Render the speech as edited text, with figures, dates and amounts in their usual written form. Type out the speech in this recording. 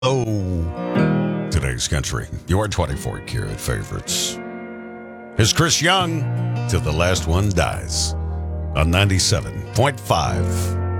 Oh, today's country, your 24 karat favorites. Here's Chris Young, Till the Last One Dies, on 97.5